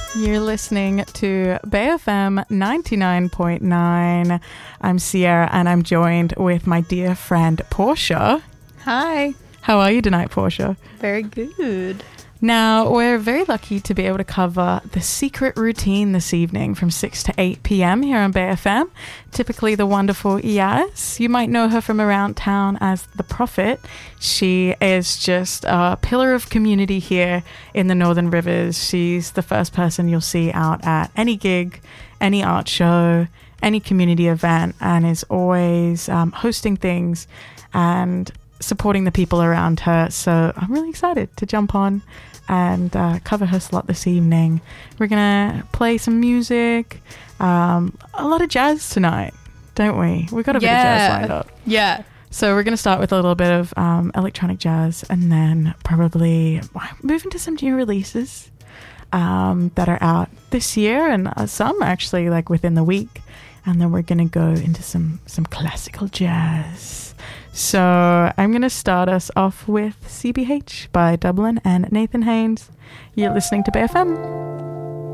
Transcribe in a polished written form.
You're listening to Bay FM 99.9. I'm Sierra and I'm joined with my dear friend Portia. Hi. How are you tonight, Portia? Very good. Now, we're very lucky to be able to cover the secret routine this evening from 6 to 8 p.m. here on Bay FM. Typically the wonderful Yaz. You might know her from around town as The Prophet. She is just a pillar of community here in the Northern Rivers. She's the first person you'll see out at any gig, any art show, any community event, and is always hosting things and supporting the people around her. So I'm really excited to jump on and cover her slot this evening. We're gonna play some music, a lot of jazz tonight, don't we? We've got a bit of jazz lined up. Yeah. So we're gonna start with a little bit of electronic jazz, and then probably move into some new releases that are out this year, and some actually like within the week. And then we're gonna go into some classical jazz. So I'm going to start us off with CBH by Dublin and Nathan Haynes. You're listening to Bay FM.